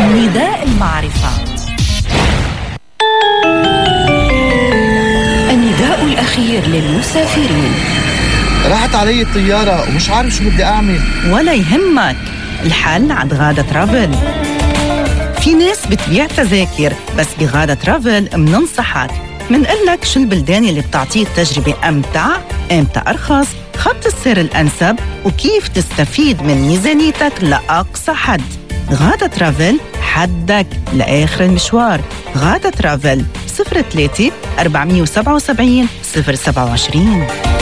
نداء المعرفة. النداء الأخير للمسافرين. راحت علي الطيارة ومش عارف شو بدي أعمل. ولا يهمك، الحل عند غادة ترافل. في ناس بتبيع تذاكر، بس بغادة ترافل مننصحك، منقلك شو البلدان اللي بتعطيك تجربة أمتع، إمتى أرخص، خط السير الأنسب، وكيف تستفيد من ميزانيتك لأقصى حد. غادة ترافل، حدك لآخر المشوار. غادة ترافل 03 477 027.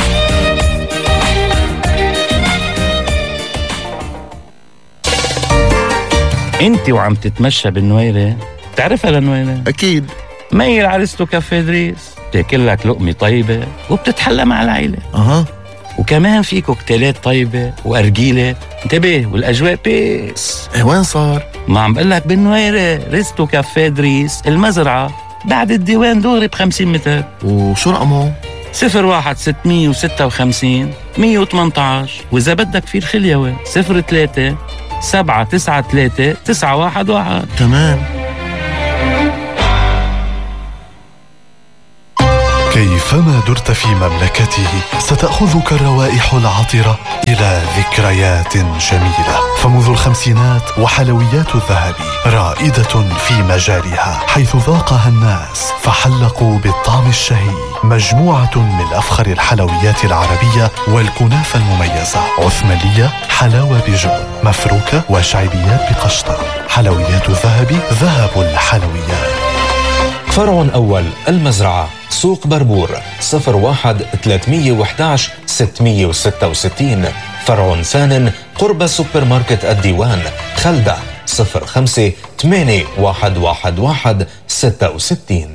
انت وعم تتمشى بالنويرة، تعرفها لنويرة؟ أكيد. ميل عرستو كافيه دريس، تاكل لك لقمة طيبة وبتتحلى مع العيلة. وكمان في كوكتيلات طيبة وأرجيلة. انتبه، والأجواء بيس. وين صار؟ ما عم بقلك بالنويرة، ريستو كافيه دريس المزرعة، بعد الديوان دوري ب50 متر. وشو رقمه؟ 01 656 118. وإذا بدك في الخليوة 03 793 911. تمام. كيفما درت في مملكته ستأخذك الروائح العطرة إلى ذكريات جميلة. فمنذ الخمسينات وحلويات الذهب رائدة في مجالها، حيث ذاقها الناس فحلقوا بالطعم الشهي. مجموعة من أفخر الحلويات العربية والكنافة المميزة: عثمانية، حلاوة بجبن، مفروكة، وشعبيات بقشطة. حلويات الذهب، ذهب الحلويات. فرع أول المزرعة، سوق بربور، 01 311 666. فرع ثان قرب سوبر ماركت الديوان، خلدة، 05 8111 66.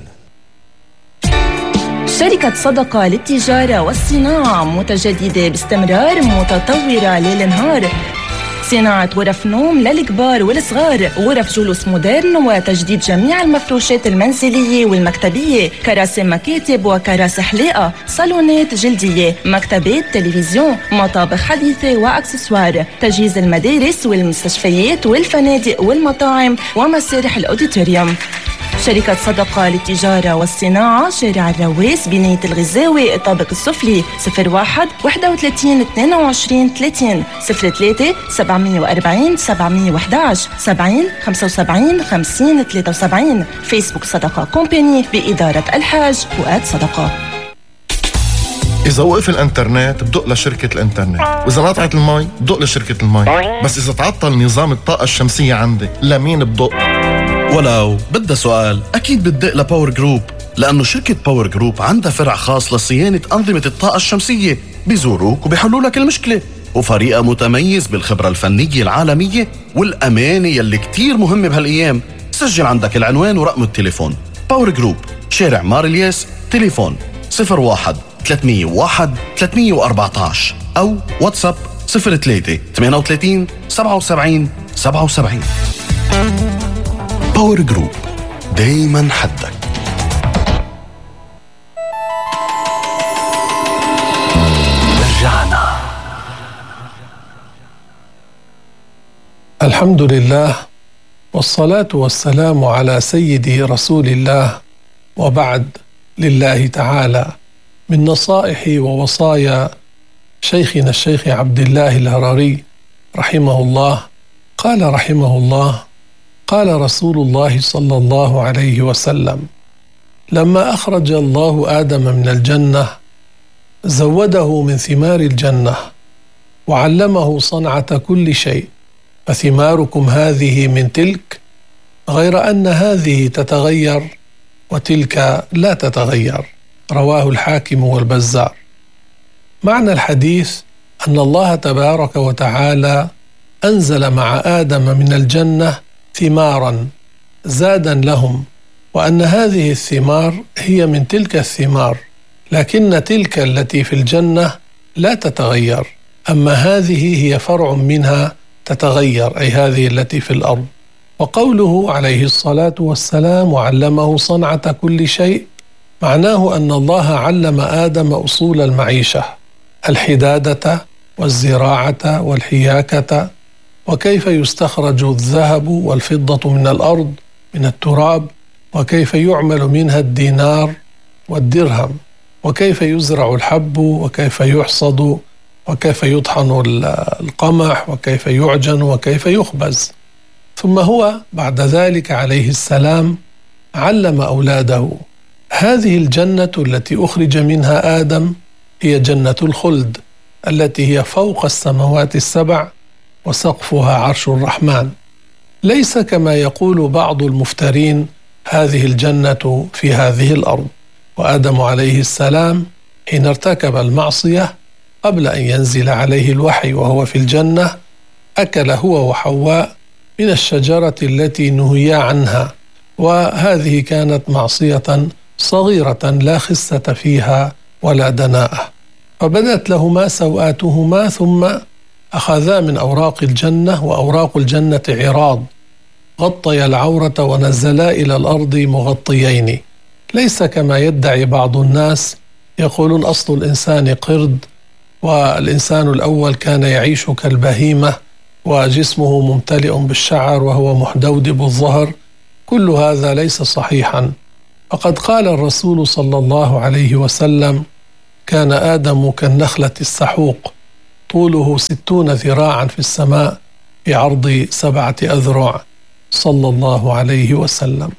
شركة صدقة للتجارة والصناعة متجددة باستمرار، متطورة ليل نهار. صناعة غرف نوم للكبار والصغار، غرف جلوس مودرن، وتجديد جميع المفروشات المنزلية والمكتبية، كراسي مكاتب وكراسي حلاقة، صالونات جلدية، مكتبات، تلفزيون، مطابخ حديثة وأكسسوار، تجهيز المدارس والمستشفيات والفنادق والمطاعم ومسارح الأوديتوريوم. شركة صدقة للتجارة والصناعة، شارع الرواس، بناية الغزاوي، الطابق السفلي، 01 31 22 30 03 740 711 70 75 50 73. فيسبوك صدقة كومباني بإدارة الحاج فؤاد صدقة. إذا وقف الإنترنت بدق لشركة الإنترنت، وإذا قطعت المي بدق لشركة المي، بس إذا تعطل نظام الطاقة الشمسية عندي لمين بدق؟ ولو بدها سؤال أكيد بتدق لباور جروب، لأنه شركة باور جروب عندها فرع خاص لصيانة أنظمة الطاقة الشمسية. بيزوروك وبيحلوا لك المشكلة، وفريقها متميز بالخبرة الفنية العالمية والأمانة يلي كتير مهمة بهالأيام. سجل عندك العنوان ورقم التليفون. باور جروب، شارع مار الياس، تليفون 01 301 314 أو واتساب 03 38 77 77. باور جروب، دايما حدك. رجعنا. الحمد لله، والصلاة والسلام على سيدي رسول الله، وبعد. لله تعالى من نصائح ووصايا شيخنا الشيخ عبد الله الهراري رحمه الله، قال رحمه الله: قال رسول الله صلى الله عليه وسلم: لما أخرج الله آدم من الجنة زوده من ثمار الجنة وعلمه صنعة كل شيء، فثماركم هذه من تلك، غير أن هذه تتغير وتلك لا تتغير. رواه الحاكم والبزار. معنى الحديث أن الله تبارك وتعالى أنزل مع آدم من الجنة ثمارا زادا لهم، وأن هذه الثمار هي من تلك الثمار، لكن تلك التي في الجنة لا تتغير، أما هذه هي فرع منها تتغير، أي هذه التي في الأرض. وقوله عليه الصلاة والسلام: وعلمه صنعة كل شيء، معناه أن الله علم آدم أصول المعيشة: الحدادة والزراعة والحياكة وكيف يستخرج الذهب والفضة من الأرض من التراب، وكيف يعمل منها الدينار والدرهم، وكيف يزرع الحب، وكيف يحصد، وكيف يطحن القمح، وكيف يعجن، وكيف يخبز. ثم هو بعد ذلك عليه السلام علم أولاده هذه الجنة التي أخرج منها آدم هي جنة الخلد التي هي فوق السماوات السبع وسقفها عرش الرحمن، ليس كما يقول بعض المفترين هذه الجنة في هذه الأرض. وآدم عليه السلام حين ارتكب المعصية قبل أن ينزل عليه الوحي وهو في الجنة أكل هو وحواء من الشجرة التي نهيا عنها، وهذه كانت معصية صغيرة لا خسة فيها ولا دناءة، فبدت لهما سوآتهما ثم أخذا من أوراق الجنة، وأوراق الجنة عراض غطي العورة ونزلا إلى الأرض مغطيين، ليس كما يدعي بعض الناس يقولون أصل الإنسان قرد، والإنسان الأول كان يعيش كالبهيمة وجسمه ممتلئ بالشعر وهو محدودب الظهر. كل هذا ليس صحيحا، فقد قال الرسول صلى الله عليه وسلم: كان آدم كالنخلة السحوق طوله 60 ذراعا في السماء بعرض 7 أذرع، صلى الله عليه وسلم.